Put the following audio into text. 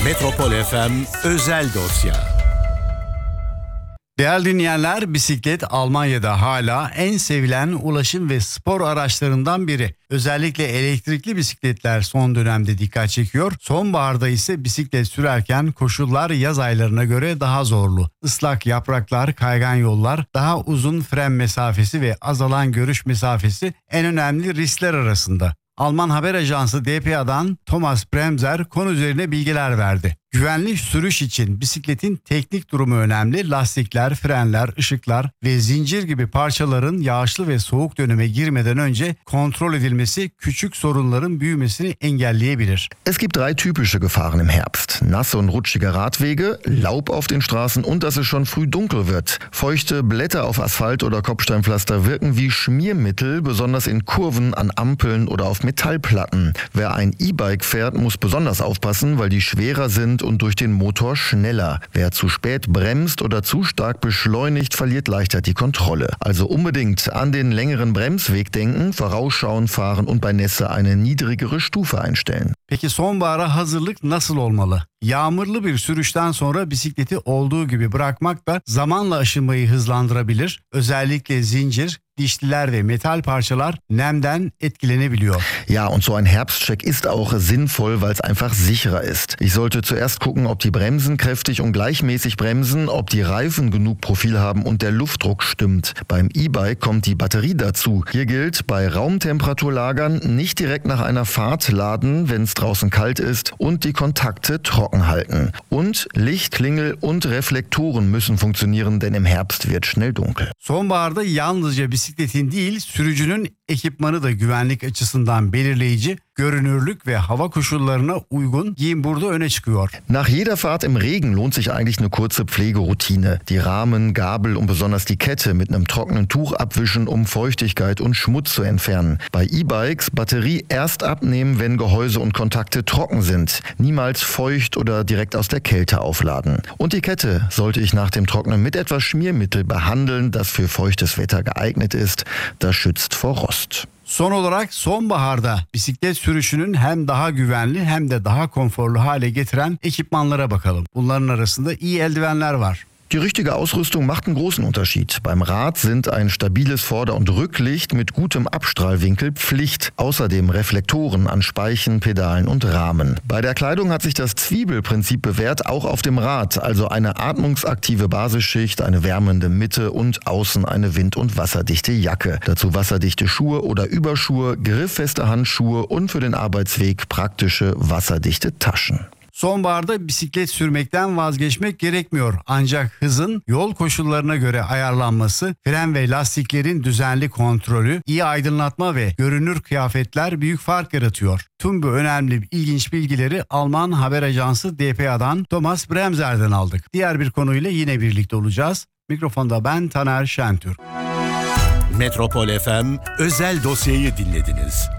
Metropol FM özel dosya. Değerli dinleyenler, bisiklet Almanya'da hala en sevilen ulaşım ve spor araçlarından biri. Özellikle elektrikli bisikletler son dönemde dikkat çekiyor. Sonbaharda ise bisiklet sürerken koşullar yaz aylarına göre daha zorlu. Islak yapraklar, kaygan yollar, daha uzun fren mesafesi ve azalan görüş mesafesi en önemli riskler arasında. Alman haber ajansı dpa'dan Thomas Bremser konu üzerine bilgiler verdi. Güvenli sürüş için bisikletin teknik durumu önemli. Lastikler, frenler, ışıklar ve zincir gibi parçaların yağışlı ve soğuk döneme girmeden önce kontrol edilmesi küçük sorunların büyümesini engelleyebilir. Es gibt 3 typische Gefahren im Herbst. Nasse und rutschige Radwege, Laub auf den Straßen und dass es schon früh dunkel wird. Feuchte Blätter auf Asphalt oder Kopfsteinpflaster wirken wie Schmiermittel, besonders in Kurven, an Ampeln oder auf Metallplatten. Wer ein E-Bike fährt, muss besonders aufpassen, weil die schwerer sind und durch den Motor schneller. Wer zu spät bremst oder zu stark beschleunigt, verliert leichter die Kontrolle. Also unbedingt an den längeren Bremsweg denken, vorausschauen fahren und bei Nässe eine niedrigere Stufe einstellen. Peki sonbahara hazırlık nasıl olmalı? Yağmurlu bir sürüşten sonra bisikleti olduğu gibi bırakmak da zamanla aşınmayı hızlandırabilir. Özellikle zincir, dişliler ve metal parçalar nemden etkilenebiliyor. Ja, und so ein Herbstcheck ist auch sinnvoll, weil es einfach sicherer ist. Ich sollte zuerst gucken, ob die Bremsen kräftig und gleichmäßig bremsen, ob die Reifen genug Profil haben und der Luftdruck stimmt. Beim E-Bike kommt die Batterie dazu. Hier gilt, bei Raumtemperaturlagern nicht direkt nach einer Fahrt laden, wenn es draußen kalt ist, und die Kontakte trocken halten. Und Licht, Klingel und Reflektoren müssen funktionieren, denn im Herbst wird schnell dunkel. Sonbaharda yalnızca bisikletin değil, sürücünün ekipmanı da güvenlik açısından belirleyici. Görünürlük ve hava koşullarına uygun giyim burada öne çıkıyor. Nach jeder Fahrt im Regen lohnt sich eigentlich eine kurze Pflegeroutine. Die Rahmen, Gabel und besonders die Kette mit einem trockenen Tuch abwischen, um Feuchtigkeit und Schmutz zu entfernen. Bei E-Bikes Batterie erst abnehmen, wenn Gehäuse und Kontakte trocken sind. Niemals feucht oder direkt aus der Kälte aufladen. Und die Kette sollte ich nach dem Trocknen mit etwas Schmiermittel behandeln, das für feuchtes Wetter geeignet ist. Das schützt vor Rost. Son olarak sonbaharda bisiklet sürüşünün hem daha güvenli hem de daha konforlu hale getiren ekipmanlara bakalım. Bunların arasında iyi eldivenler var. Die richtige Ausrüstung macht einen großen Unterschied. Beim Rad sind ein stabiles Vorder- und Rücklicht mit gutem Abstrahlwinkel Pflicht. Außerdem Reflektoren an Speichen, Pedalen und Rahmen. Bei der Kleidung hat sich das Zwiebelprinzip bewährt, auch auf dem Rad. Also eine atmungsaktive Basisschicht, eine wärmende Mitte und außen eine wind- und wasserdichte Jacke. Dazu wasserdichte Schuhe oder Überschuhe, grifffeste Handschuhe und für den Arbeitsweg praktische wasserdichte Taschen. Sonbaharda bisiklet sürmekten vazgeçmek gerekmiyor. Ancak hızın yol koşullarına göre ayarlanması, fren ve lastiklerin düzenli kontrolü, iyi aydınlatma ve görünür kıyafetler büyük fark yaratıyor. Tüm bu önemli ilginç bilgileri Alman haber ajansı dpa'dan Thomas Bremser'den aldık. Diğer bir konuyla yine birlikte olacağız. Mikrofonda ben Taner Şentürk. Metropol FM özel dosyayı dinlediniz.